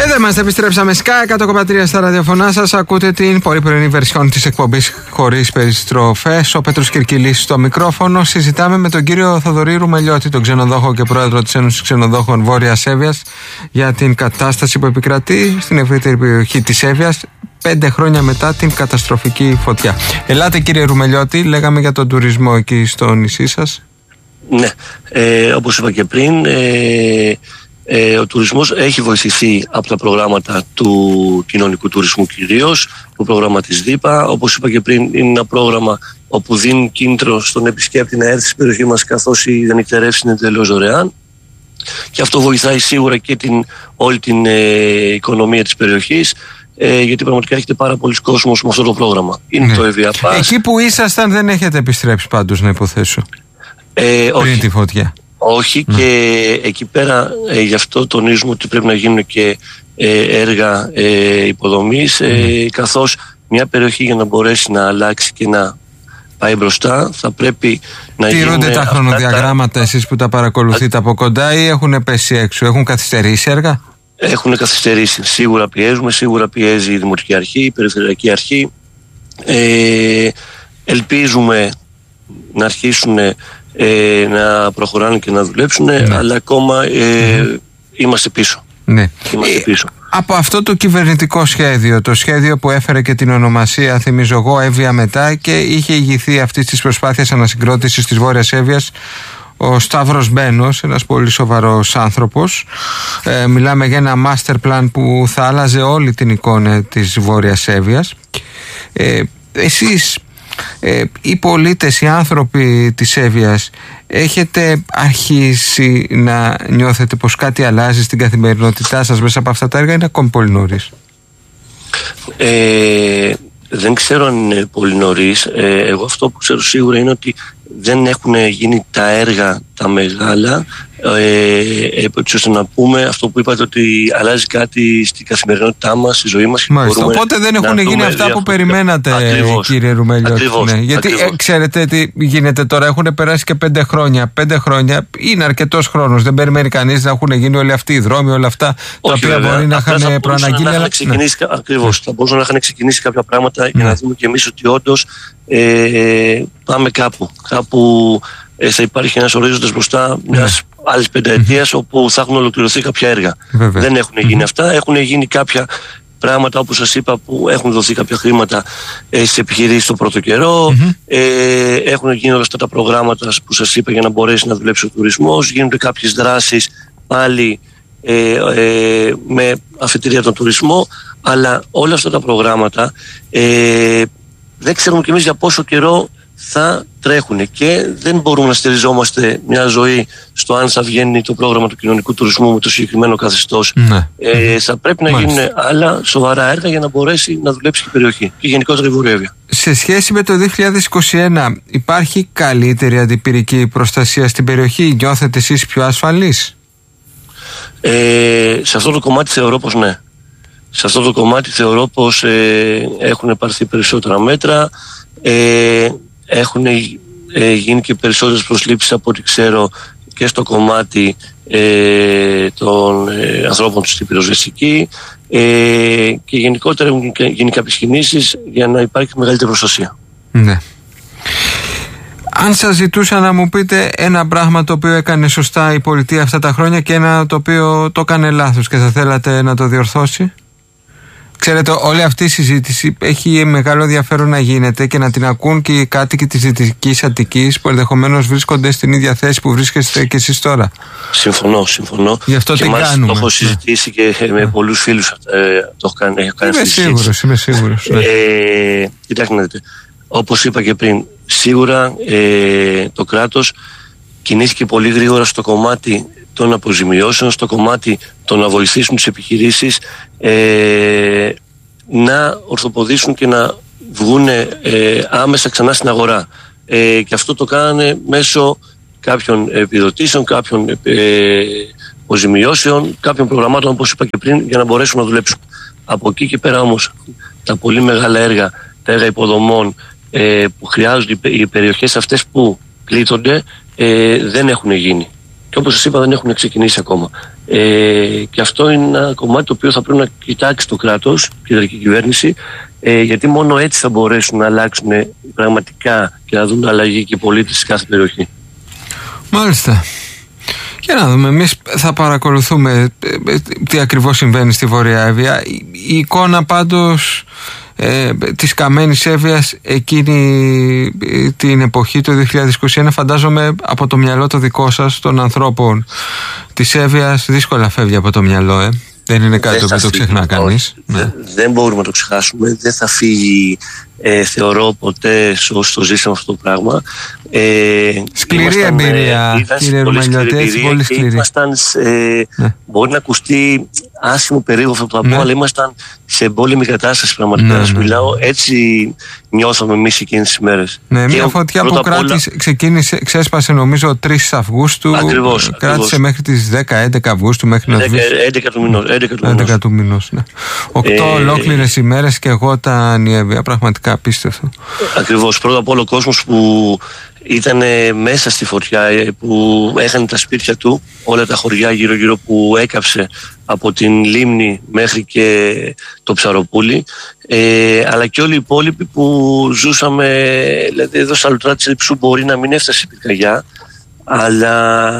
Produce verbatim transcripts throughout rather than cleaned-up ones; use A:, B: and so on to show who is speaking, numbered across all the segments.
A: Εδώ είμαστε, επιστρέψαμε Sky εκατό κόμμα τρία στα ραδιοφωνά σας. Ακούτε την πολύ πρωινή βερσιόν της εκπομπής Χωρίς Περιστροφές. Ο Πέτρος Κυρκυλής στο μικρόφωνο. Συζητάμε με τον κύριο Θοδωρή Ρουμελιώτη, τον ξενοδόχο και πρόεδρο της Ένωσης Ξενοδόχων Βόρειας Εύβοιας, για την κατάσταση που επικρατεί στην ευρύτερη περιοχή της Εύβοιας πέντε χρόνια μετά την καταστροφική φωτιά. Ελάτε κύριε Ρουμελιώτη, λέγαμε για τον τουρισμό εκεί στο νησί σας.
B: Ναι, ε, όπως είπα και πριν, ε, ε, ο τουρισμός έχει βοηθηθεί από τα προγράμματα του κοινωνικού τουρισμού κυρίως, το πρόγραμμα της ΔΥΠΑ. Όπως είπα και πριν, είναι ένα πρόγραμμα όπου δίνει κίνητρο στον επισκέπτη να έρθει στην περιοχή μας, καθώς οι νυχτερεύσεις είναι τελείως δωρεάν. Και αυτό βοηθάει σίγουρα και την, όλη την ε, οικονομία της περιοχής, ε, γιατί πραγματικά έχετε πάρα πολλοί κόσμος με αυτό το πρόγραμμα. Είναι ναι. το Evia Pass.
A: Εκεί που ήσασταν δεν έχετε επιστρέψει πάντως, να υποθέσω.
B: Ε,
A: πριν
B: όχι.
A: τη φωτιά.
B: Όχι, mm. και εκεί πέρα ε, γι' αυτό τονίζουμε ότι πρέπει να γίνουν και ε, έργα ε, υποδομής, ε, mm. καθώς μια περιοχή για να μπορέσει να αλλάξει και να πάει μπροστά θα πρέπει να γίνουν...
A: Τηρούνται τα χρονοδιαγράμματα τα... εσείς που τα παρακολουθείτε Α... από κοντά, ή έχουν πέσει έξω, έχουν καθυστερήσει έργα?
B: Έχουν καθυστερήσει, σίγουρα πιέζουμε, σίγουρα πιέζει η Δημοτική Αρχή, η Περιφερειακή Αρχή. Ε, ελπίζουμε να αρχίσουν Ε, να προχωράνε και να δουλέψουν, ναι. αλλά ακόμα ε, mm. είμαστε πίσω.
A: Ναι.
B: Είμαστε πίσω.
A: Ε, από αυτό το κυβερνητικό σχέδιο, το σχέδιο που έφερε και την ονομασία, θυμίζω εγώ, Εύβοια Μετά, και είχε ηγηθεί αυτή τη προσπάθεια ανασυγκρότησης της Βόρειας Εύβοιας ο Σταύρος Μπένος, ένας πολύ σοβαρός άνθρωπος. Ε, μιλάμε για ένα master plan που θα άλλαζε όλη την εικόνα της Βόρειας Εύβοιας. Ε, εσείς Ε, οι πολίτες, οι άνθρωποι της Εύβοιας, έχετε αρχίσει να νιώθετε πως κάτι αλλάζει στην καθημερινότητά σας μέσα από αυτά τα έργα, είναι ακόμη πολύ νωρίς?
B: Ε, δεν ξέρω αν είναι πολύ νωρίς. Ε, εγώ αυτό που ξέρω σίγουρα είναι ότι δεν έχουν γίνει τα έργα τα μεγάλα, ε, έτσι ώστε να πούμε αυτό που είπατε, ότι αλλάζει κάτι στην καθημερινότητά μας, στη ζωή μας.
A: Μάλιστα, οπότε δεν έχουν γίνει αυτά που περιμένατε, ακριβώς, κύριε Ρουμελιώτη. Ναι. Γιατί ε, ξέρετε τι γίνεται τώρα, έχουν περάσει και πέντε χρόνια. Πέντε χρόνια είναι αρκετός χρόνος. Δεν περιμένει κανείς να έχουν γίνει όλοι αυτοί οι δρόμοι, όλα αυτά.
B: Όχι,
A: τα οποία
B: βέβαια,
A: μπορεί να είχαν προαναγγείλει. Αλλά...
B: Ναι. Ακριβώς, θα μπορούσαν να είχαν ξεκινήσει κάποια πράγματα, ναι, για να δούμε και εμείς ότι όντως ε, πάμε κάπου. Κάπου ε, θα υπάρχει ένας ορίζοντας μπροστά μιας άλλης πενταετίας, mm-hmm. όπου θα έχουν ολοκληρωθεί κάποια έργα. Βέβαια. Δεν έχουν γίνει mm-hmm. αυτά. Έχουν γίνει κάποια πράγματα, όπως σας είπα, που έχουν δοθεί κάποια χρήματα ε, στις επιχειρήσεις στο πρώτο καιρό. Mm-hmm. Ε, έχουν γίνει όλα αυτά τα προγράμματα που σας είπα για να μπορέσει να δουλέψει ο τουρισμός. Γίνονται κάποιες δράσεις πάλι ε, ε, με αφετηρία τον τουρισμό. Αλλά όλα αυτά τα προγράμματα ε, δεν ξέρουμε κι εμείς για πόσο καιρό θα τρέχουν, και δεν μπορούμε να στηριζόμαστε μια ζωή στο αν θα βγαίνει το πρόγραμμα του κοινωνικού τουρισμού με το συγκεκριμένο καθεστώς. Ναι. Ε, θα πρέπει να Μάλιστα. γίνουν άλλα σοβαρά έργα για να μπορέσει να δουλέψει και η περιοχή και γενικότερα η Βόρεια Εύβοια. Σε σχέση με το δύο χιλιάδες είκοσι ένα, υπάρχει καλύτερη αντιπυρική προστασία στην περιοχή? Νιώθετε εσείς πιο ασφαλείς? Ε, σε αυτό το κομμάτι θεωρώ πως ναι. Σε αυτό το κομμάτι θεωρώ πως ε, έχουν πάρθει περισσότερα μέτρα. Ε, έχουν ε, γίνει και περισσότερες προσλήψεις από ό,τι ξέρω και στο κομμάτι ε, των ε, ανθρώπων στην πυροσβεστική, ε, και γενικότερα έχουν γίνει κάποιες κινήσεις για να υπάρχει μεγαλύτερη προστασία.
A: Ναι. Αν σας ζητούσα να μου πείτε ένα πράγμα το οποίο έκανε σωστά η πολιτεία αυτά τα χρόνια και ένα το οποίο το έκανε λάθος και θα θέλατε να το διορθώσει? Ξέρετε, όλη αυτή η συζήτηση έχει μεγάλο ενδιαφέρον να γίνεται και να την ακούν και οι κάτοικοι της Δυτικής Αττικής, που ενδεχομένως βρίσκονται στην ίδια θέση που βρίσκεστε και εσείς τώρα. Συμφωνώ, συμφωνώ. Γι' αυτό και την κάνουμε. Το έχω συζητήσει ναι. και με ναι. πολλούς φίλους. Ε, το έχω κάνει, έχω κάνει
B: είμαι
A: σίγουρος, είμαι σίγουρος. Ναι.
B: Ε, κοιτάξτε να δείτε. Όπως είπα και πριν, σίγουρα ε, το κράτος κινήθηκε πολύ γρήγορα στο κομμάτι των αποζημιώσεων, στο κομμάτι το να βοηθήσουν τις επιχειρήσεις ε, να ορθοποδήσουν και να βγουν ε, άμεσα ξανά στην αγορά. Ε, και αυτό το κάνανε μέσω κάποιων επιδοτήσεων, κάποιων ε, αποζημιώσεων, κάποιων προγραμμάτων, όπως είπα και πριν, για να μπορέσουν να δουλέψουν. Από εκεί και πέρα όμως, τα πολύ μεγάλα έργα, τα έργα υποδομών ε, που χρειάζονται οι περιοχές αυτές που πλήττονται, ε, δεν έχουν γίνει. Και όπως σας είπα, δεν έχουν ξεκινήσει ακόμα. Ε, και αυτό είναι ένα κομμάτι το οποίο θα πρέπει να κοιτάξει το κράτος, η κεντρική κυβέρνηση, ε, γιατί μόνο έτσι θα μπορέσουν να αλλάξουν πραγματικά και να δουν αλλαγή και οι πολίτες σε κάθε περιοχή.
A: Μάλιστα. Για να δούμε, εμείς θα παρακολουθούμε τι ακριβώς συμβαίνει στη Βόρεια Εύβοια. Η εικόνα πάντως ε, της καμένης Εύβοιας εκείνη την εποχή το δύο χιλιάδες είκοσι ένα, φαντάζομαι από το μυαλό το δικό σας των ανθρώπων της Εύβοιας δύσκολα φεύγει από το μυαλό, ε. Δεν είναι κάτι που το ξεχνά κανείς. Ναι.
B: Δεν μπορούμε να το ξεχάσουμε. Δεν θα φύγει, ε, θεωρώ, ποτέ όσο το ζήσαμε αυτό το πράγμα. Ε,
A: σκληρή
B: ήμασταν,
A: εμπειρία,
B: ε,
A: κύριε Ρουμελιώτη, έτσι, πολύ σκληρή.
B: Ήμασταν σε, ναι. Μπορεί να ακουστεί άσχημο, περίεργο αυτό που θα πω, ναι. αλλά ήμασταν σε εμπόλεμη κατάσταση πραγματικά. Ναι, ναι. Μιλάω, έτσι νιώθαμε εμείς εκείνες τις μέρες. Ναι,
A: μια φωτιά που κράτησε, όλα... ξεκίνησε, ξέσπασε νομίζω τρεις Αυγούστου.
B: Ακριβώς.
A: Κράτησε
B: ακριβώς.
A: μέχρι τις δέκα έντεκα Αυγούστου. Μέχρι
B: έντεκα, να έντεκα του μηνός.
A: έντεκα του μηνός, ναι. Οκτώ ε, ολόκληρες ημέρες και εγώ τα Εύβοια. Πραγματικά απίστευτο.
B: Ακριβώς. Πρώτα απ' όλο ο κόσμος που ήταν μέσα στη φωτιά, που έχανε τα σπίτια του, όλα τα χωριά γύρω γύρω που έκαψε από την Λίμνη μέχρι και το Ψαροπούλι, ε, αλλά και όλοι οι υπόλοιποι που ζούσαμε, δηλαδή εδώ στα Λουτρά της Λειψού μπορεί να μην έφτασε η πυρκαγιά, αλλά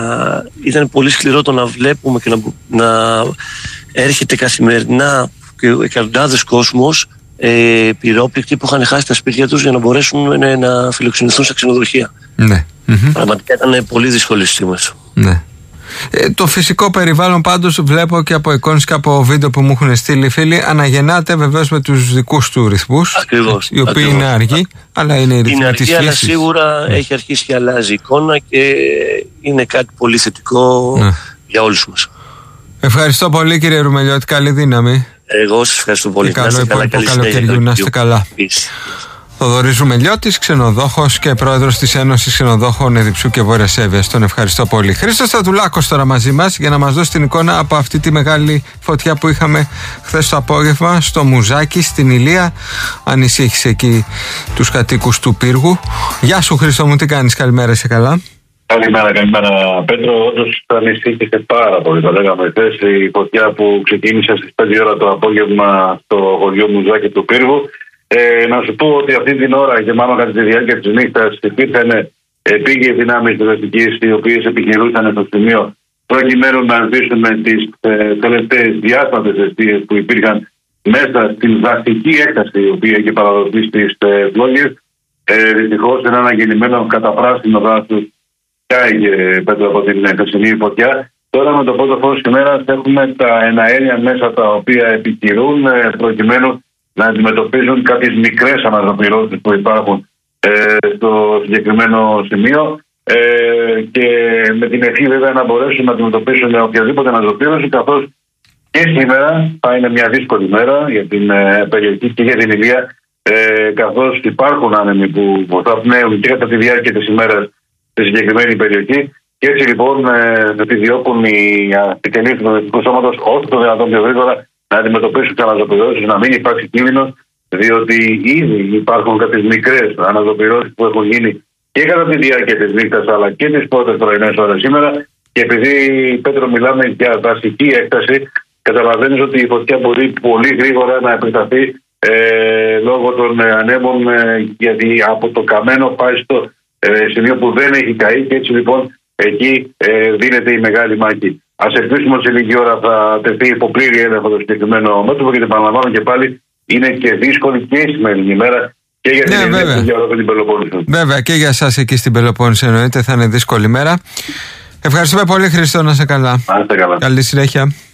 B: ήταν πολύ σκληρό το να βλέπουμε και να, να έρχεται καθημερινά και εκατοντάδες κόσμος, Ε, πυρόπληκτοι που είχαν χάσει τα σπίτια τους για να μπορέσουν ναι, να φιλοξενηθούν στα ξενοδοχεία.
A: Ναι.
B: Πραγματικά ήταν πολύ δύσκολη στιγμές.
A: Ναι. Ε, το φυσικό περιβάλλον πάντως βλέπω και από εικόνες και από βίντεο που μου έχουν στείλει φίλοι, αναγεννάται βεβαίως με τους δικούς του ρυθμούς.
B: Ακριβώς.
A: Οι οποίοι
B: ακριβώς.
A: είναι αργοί, αλλά είναι οι ρυθμοί της φύσης.
B: Αλλά σίγουρα ναι. έχει αρχίσει και αλλάζει η εικόνα και είναι κάτι πολύ θετικό ναι. για όλους μας.
A: Ευχαριστώ πολύ, κύριε Ρουμελιώτη. Καλή δύναμη.
B: Εγώ σας ευχαριστώ πολύ.
A: Και καλό υπόλοιπο καλοκαιριού, να είστε καλά. Θοδωρής Ρουμελιώτης, ξενοδόχος και πρόεδρος της Ένωσης Ξενοδόχων Εδιψού και Βόρειας Εύβοιας. Τον ευχαριστώ πολύ. Χρήστος Στρατουλάκος τώρα μαζί μας για να μας δώσει την εικόνα από αυτή τη μεγάλη φωτιά που είχαμε χθες το απόγευμα στο Μουζάκι, στην Ηλία. Ανησύχησε εκεί τους κατοίκους του πύργου. Γεια σου, Χρήστο μου, τι κάνεις? Καλημέρα, είσαι καλά?
C: Καλημέρα, καλημέρα Πέτρο. Όντως ανησύχησε πάρα πολύ. Το λέγαμε χθες, η φωτιά που ξεκίνησε στις πέντε ώρα το απόγευμα στο χωριό Μουζάκι του Πύργου. Ε, να σου πω ότι αυτή την ώρα και μάλλον κατά τη διάρκεια της νύχτας υπήρχαν επίγειες δυνάμεις δραστικές οι οποίες επιχειρούσαν στο σημείο προκειμένου να σβήσουν τις ε, τελευταίες διάσπατες αιστείες που υπήρχαν μέσα στην δασική έκταση η οποία είχε παραδοθεί στις ε, φλόγες. Ε, δυστυχώς ένα αναγεννημένο καταπράσινο δάσος κάηκε πέτρο από την χθεσινή φωτιά. Τώρα με το πρώτο φως της ημέρας έχουμε τα εναέρια μέσα τα οποία επιχειρούν ε, προκειμένου να αντιμετωπίζουν κάποιες μικρές αναζωπηρώσεις που υπάρχουν ε, στο συγκεκριμένο σημείο ε, και με την ευχή βέβαια να μπορέσουν να αντιμετωπίσουν οποιαδήποτε αναζωπήρωση, καθώς και σήμερα θα είναι μια δύσκολη μέρα για την ε, περιοχή και για την Ηλία, ε, καθώς υπάρχουν άνεμοι που θα πνέουν και κατά τη διάρκεια της ημέρας στη συγκεκριμένη περιοχή. Και έτσι λοιπόν ε, επιδιώκουν οι αστικενείς του Νομιστικού Σώματος όσο το δυνατόν πιο γρήγορα να αντιμετωπίσουν τις αναζωπηρώσεις, να μην υπάρξει κίνδυνος, διότι ήδη υπάρχουν κάποιες μικρές αναζωπηρώσεις που έχουν γίνει και κατά τη διάρκεια της νύχτας αλλά και τις πρώτες πρωινές ώρες σήμερα. Και επειδή, Πέτρο, μιλάμε για δασική έκταση, καταλαβαίνεις ότι η φωτιά μπορεί πολύ γρήγορα να επεκταθεί ε, λόγω των ε, ανέμων, ε, γιατί από το καμένο πάει στο ε, σημείο που δεν έχει καεί και έτσι λοιπόν εκεί ε, δίνεται η μεγάλη μάχη. Ας ελπίσουμε ότι σε λίγη ώρα θα τεθεί υπό πλήρη έλεγχο το συγκεκριμένο μέτωπο, γιατί επαναλαμβάνω και πάλι είναι και δύσκολη και η σημερινή ημέρα και για την, ναι, Ελλάδα, και για την Πελοπόννησο. Βέβαια και για εσάς εκεί στην Πελοπόννησο εννοείται θα είναι δύσκολη ημέρα. Ευχαριστούμε πολύ, Χριστό, να είσαι καλά. Να είστε καλά. Καλή συνέχεια.